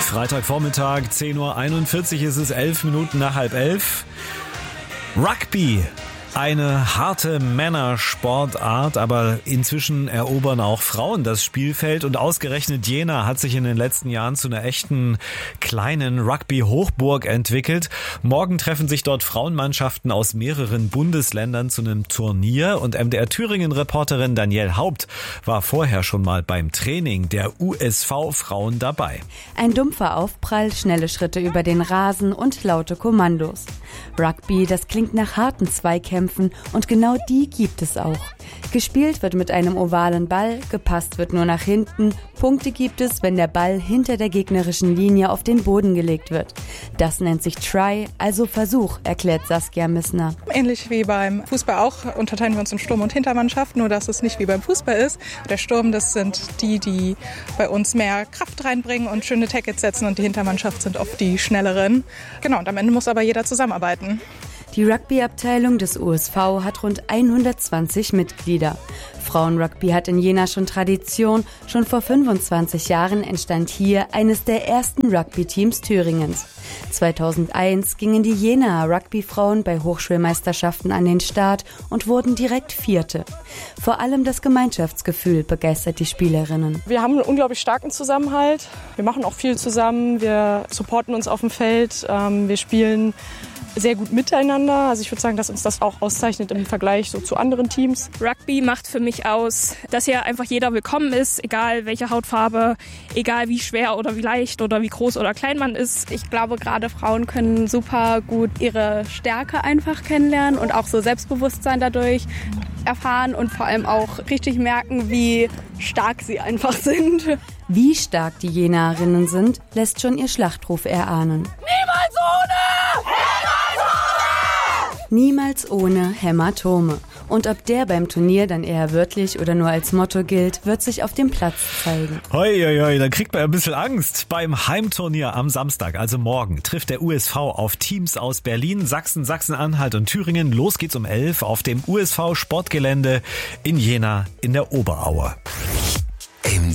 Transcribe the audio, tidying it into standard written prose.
Freitagvormittag, 10.41 Uhr ist es, 11 Minuten nach 10:30. Rugby. Eine harte Männersportart, aber inzwischen erobern auch Frauen das Spielfeld und ausgerechnet Jena hat sich in den letzten Jahren zu einer echten kleinen Rugby-Hochburg entwickelt. Morgen treffen sich dort Frauenmannschaften aus mehreren Bundesländern zu einem Turnier und MDR-Thüringen-Reporterin Danielle Haupt war vorher schon mal beim Training der USV-Frauen dabei. Ein dumpfer Aufprall, schnelle Schritte über den Rasen und laute Kommandos. Rugby, das klingt nach harten Zweikämpfen und genau die gibt es auch. Gespielt wird mit einem ovalen Ball, gepasst wird nur nach hinten. Punkte gibt es, wenn der Ball hinter der gegnerischen Linie auf den Boden gelegt wird. Das nennt sich Try, also Versuch, erklärt Saskia Missner. Ähnlich wie beim Fußball auch unterteilen wir uns in Sturm- und Hintermannschaft, nur dass es nicht wie beim Fußball ist. Der Sturm, das sind die bei uns mehr Kraft reinbringen und schöne Tackles setzen und die Hintermannschaft sind oft die schnelleren. Genau, und am Ende muss aber jeder zusammenarbeiten. Die Rugby-Abteilung des USV hat rund 120 Mitglieder. Frauenrugby hat in Jena schon Tradition. Schon vor 25 Jahren entstand hier eines der ersten Rugby-Teams Thüringens. 2001 gingen die Jenaer Rugby-Frauen bei Hochschulmeisterschaften an den Start und wurden direkt Vierte. Vor allem das Gemeinschaftsgefühl begeistert die Spielerinnen. Wir haben einen unglaublich starken Zusammenhalt. Wir machen auch viel zusammen. Wir supporten uns auf dem Feld. Wir spielen sehr gut miteinander. Also ich würde sagen, dass uns das auch auszeichnet im Vergleich so zu anderen Teams. Rugby macht für mich aus, dass hier einfach jeder willkommen ist, egal welche Hautfarbe, egal wie schwer oder wie leicht oder wie groß oder klein man ist. Ich glaube, gerade Frauen können super gut ihre Stärke einfach kennenlernen und auch so Selbstbewusstsein dadurch erfahren und vor allem auch richtig merken, wie stark sie einfach sind. Wie stark die Jenaerinnen sind, lässt schon ihr Schlachtruf erahnen. Niemals ohne! Niemals ohne Hämatome. Und ob der beim Turnier dann eher wörtlich oder nur als Motto gilt, wird sich auf dem Platz zeigen. Hoi, da kriegt man ein bisschen Angst. Beim Heimturnier am Samstag, also morgen, trifft der USV auf Teams aus Berlin, Sachsen, Sachsen-Anhalt und Thüringen. Los geht's um 11 auf dem USV-Sportgelände in Jena in der Oberaue.